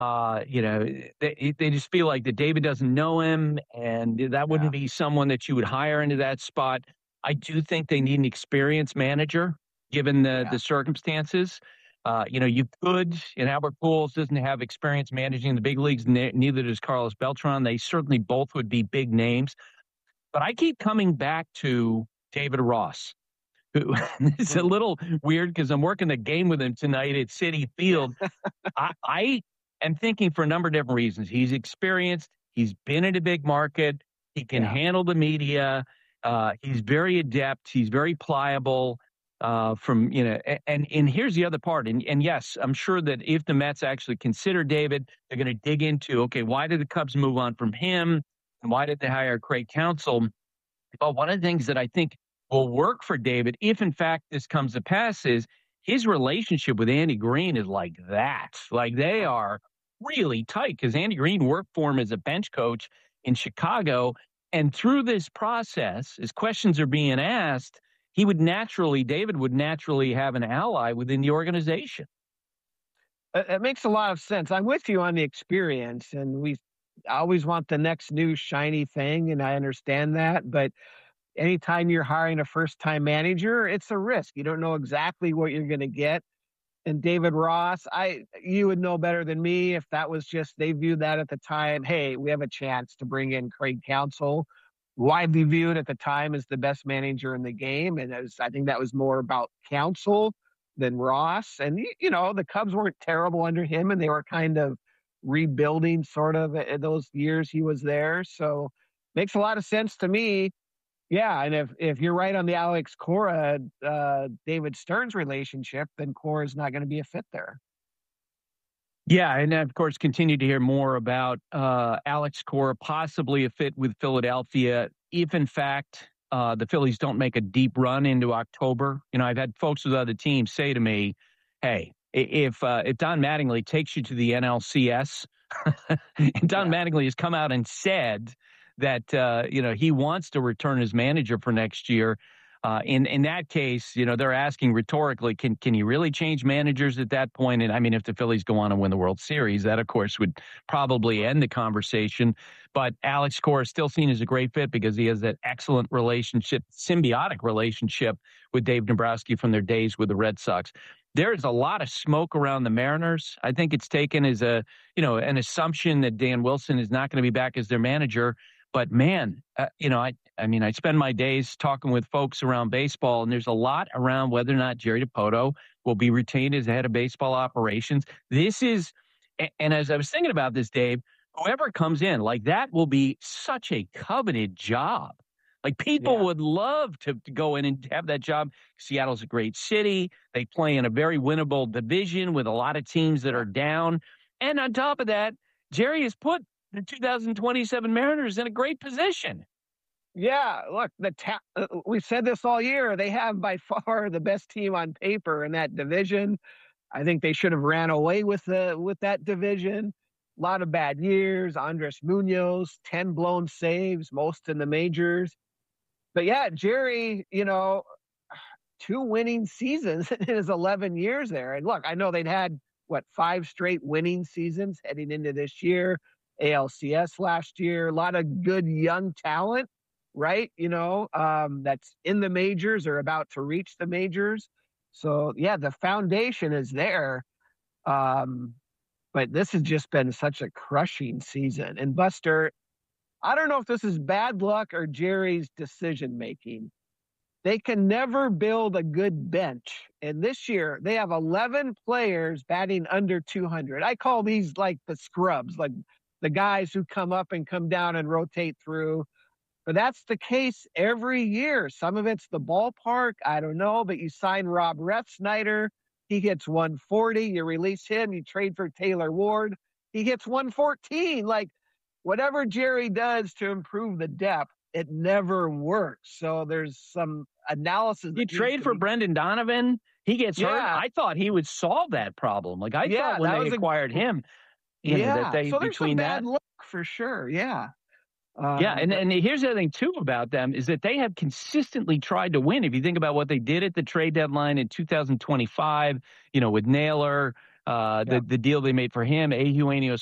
They just feel like that David doesn't know him, and that Yeah. wouldn't be someone that you would hire into that spot. I do think they need an experienced manager, given the Yeah. circumstances. You could, and Albert Pujols doesn't have experience managing the big leagues. Neither does Carlos Beltran. They certainly both would be big names. But I keep coming back to David Ross, who it's a Mm. little weird because I'm working the game with him tonight at City Field. I am thinking for a number of different reasons. He's experienced. He's been in a big market. He can Yeah. handle the media. He's very adept. He's very pliable. And here's the other part. And yes, I'm sure that if the Mets actually consider David, they're going to dig into, okay, why did the Cubs move on from him? And why did they hire Craig Counsell? But one of the things that I think will work for David, if in fact this comes to pass, is his relationship with Andy Green is like that. Like they are really tight because Andy Green worked for him as a bench coach in Chicago. And through this process, as questions are being asked, David would naturally have an ally within the organization. It makes a lot of sense. I'm with you on the experience, and we always want the next new shiny thing, and I understand that. But anytime you're hiring a first-time manager, it's a risk. You don't know exactly what you're going to get. And David Ross, you would know better than me if that was just they viewed that at the time. Hey, we have a chance to bring in Craig Counsell, widely viewed at the time as the best manager in the game, and I think that was more about Counsell than Ross. And the Cubs weren't terrible under him, and they were kind of rebuilding sort of in those years he was there. So makes a lot of sense to me. Yeah, and if you're right on the Alex Cora, David Stearns relationship, then Cora's not going to be a fit there. Yeah, and of course, continue to hear more about Alex Cora, possibly a fit with Philadelphia, if in fact the Phillies don't make a deep run into October. I've had folks with other teams say to me, "Hey, if Don Mattingly takes you to the NLCS," and Don Yeah. Mattingly has come out and said that he wants to return as manager for next year. In that case, they're asking rhetorically, can you really change managers at that point? And I mean, if the Phillies go on and win the World Series, that of course would probably end the conversation. But Alex Cora is still seen as a great fit because he has that excellent relationship, symbiotic relationship with Dave Dombrowski from their days with the Red Sox. There is a lot of smoke around the Mariners. I think it's taken as an assumption that Dan Wilson is not going to be back as their manager. But man, I spend my days talking with folks around baseball, and there's a lot around whether or not Jerry Dipoto will be retained as head of baseball operations. And as I was thinking about this, Dave, whoever comes in, like that will be such a coveted job. Like people Yeah. would love to go in and have that job. Seattle's a great city. They play in a very winnable division with a lot of teams that are down. And on top of that, Jerry has put the 2027 Mariners in a great position. Yeah, look, we've said this all year. They have by far the best team on paper in that division. I think they should have ran away with that division. A lot of bad years. Andres Munoz, 10 blown saves, most in the majors. But yeah, Jerry, 2 winning seasons in his 11 years there. And look, I know they'd had 5 straight winning seasons heading into this year. ALCS last year, a lot of good young talent, right? That's in the majors or about to reach the majors. So yeah, the foundation is there. But this has just been such a crushing season. And Buster, I don't know if this is bad luck or Jerry's decision making. They can never build a good bench. And this year they have 11 players batting under 200. I call these like the scrubs, like the guys who come up and come down and rotate through. But that's the case every year. Some of it's the ballpark. I don't know, but you sign Rob Refsnyder. He hits 140. You release him. You trade for Taylor Ward. He hits 114. Like whatever Jerry does to improve the depth, it never works. So there's some analysis. You trade for Brendan Donovan, he gets hurt. I thought he would solve that problem. Like I thought when they acquired him, that they so there's between some that bad luck for sure. Yeah. Yeah, and here's the other thing too about them is that they have consistently tried to win. If you think about what they did at the trade deadline in 2025, with Naylor, Yeah. The deal they made for him, Eugenio